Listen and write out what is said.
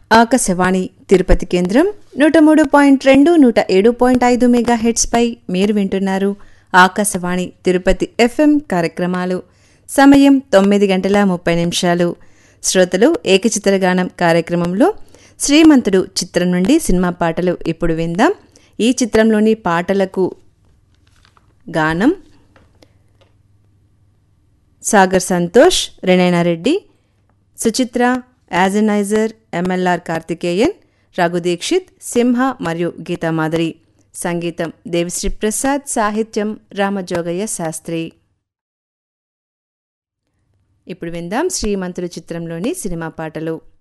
ఆకాశవాణి తిరుపతి కేంద్రం 103.2 107.5 మెగాహెర్ట్జ్పై మీరు వింటున్నారు ఆకాశవాణి తిరుపతి ఎఫ్ఎం కార్యక్రమాలు. సమయం 9:30 శ్రోతలు ఏకచిత్రగానం కార్యక్రమంలో శ్రీమంతుడు చిత్రం నుండి సినిమా పాటలు ఇప్పుడు విందాం. ఈ చిత్రంలోని పాటలకు గానం సాగర్ సంతోష్, రెనైనా రెడ్డి, సుచిత్ర, యాజనైజర్ ఎంఎల్ఆర్ కార్తికేయన్, రఘు దీక్షిత్, సింహ మరియు గీతామాధురి. సంగీతం దేవిశ్రీ ప్రసాద్, సాహిత్యం రామజోగయ్య శాస్త్రి. ఇప్పుడు విందాం శ్రీమంతుడు చిత్రంలోని సినిమా పాటలు.